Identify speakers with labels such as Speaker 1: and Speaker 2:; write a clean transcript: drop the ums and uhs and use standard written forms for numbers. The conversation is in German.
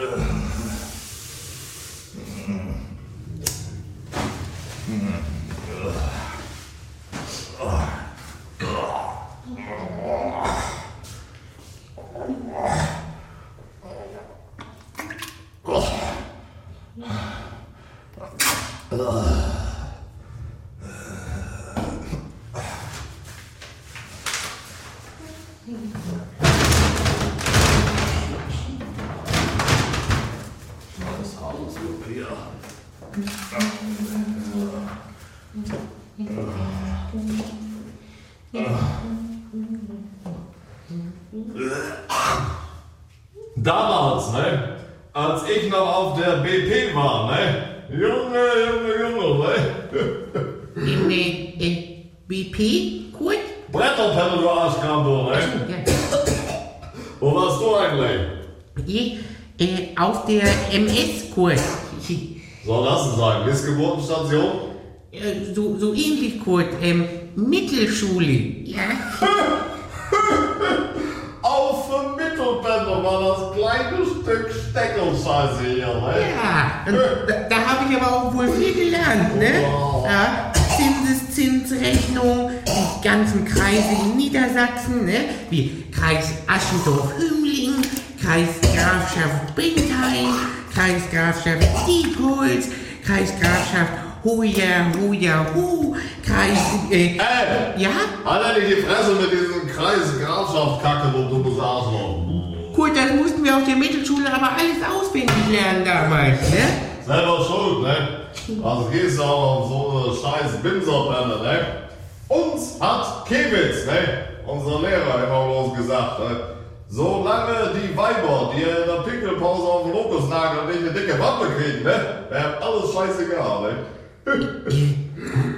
Speaker 1: Damals, ne? Als ich noch auf der BP war, ne? Junge, ne?
Speaker 2: BP, Kurt?
Speaker 1: Bretterpelle, du Arschkram, du, ne? Wo warst du eigentlich?
Speaker 2: Ich, auf der MS, Kurt.
Speaker 1: Soll das denn sein? Missgeburtenstation?
Speaker 2: So ähnlich, Kurt. Mittelschule. Ja.
Speaker 1: Auf dem Mittelbänder war das kleine Stück Steckelscheiße hier, ne?
Speaker 2: Ja, und da habe ich aber auch wohl viel gelernt, ne?
Speaker 1: Wow.
Speaker 2: Ja, Zinseszinsrechnung, die ganzen Kreise in Niedersachsen, ne? Wie Kreis Aschendorf-Hümmling, Kreisgrafschaft Bentheim, Kreisgrafschaft Diepholz, Kreisgrafschaft Hoya, Kreis, ja?
Speaker 1: Halt nicht die Fresse mit diesem Kreisgrafschaft-Kacke, du dummes Arschloch.
Speaker 2: Gut, das mussten wir auf der Mittelschule aber alles auswendig lernen damals, ne?
Speaker 1: Selber schuld, ne? Also gehst du auch um so eine scheiß Bimserbrenne, ne? Uns hat Kewitz, ne? Unser Lehrer immer bloß gesagt, ne? Solange die Weiber, die in der Pinkelpause auf den Lokosnagel nicht eine dicke Wampe kriegen, ne? Wäre alles scheißegal, ne?